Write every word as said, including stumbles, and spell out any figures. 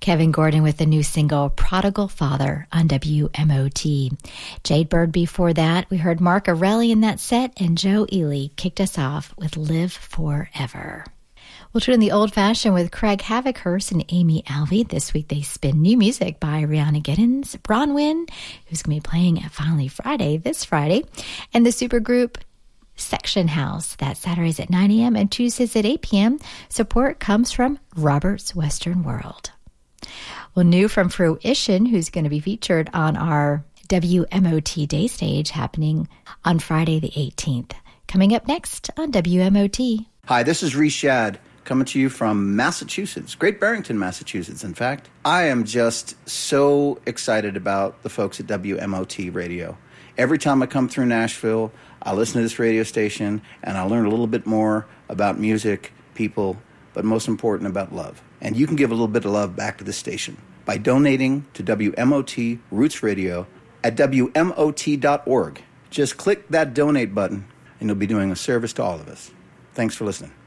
Kevin Gordon with the new single Prodigal Father on W M O T. Jade Bird before that. We heard Mark Arelli in that set, and Joe Ely kicked us off with Live Forever. We'll turn the old-fashioned with Craig Havochurst and Amy Alvey. This week they spin new music by Rihanna Giddens, Bronwyn, who's going to be playing at Finally Friday this Friday, and the supergroup Section House. That's Saturdays at nine a.m. and Tuesdays at eight p.m. Support comes from Robert's Western World. Well, new from Fruition, who's going to be featured on our W M O T Day Stage happening on Friday the eighteenth. Coming up next on W M O T. Hi, this is Reese Shad, coming to you from Massachusetts, Great Barrington, Massachusetts, in fact. I am just so excited about the folks at W M O T Radio. Every time I come through Nashville, I listen to this radio station, and I learn a little bit more about music, people, but most important, about love. And you can give a little bit of love back to the station by donating to W M O T Roots Radio at W M O T dot org. Just click that donate button, and you'll be doing a service to all of us. Thanks for listening.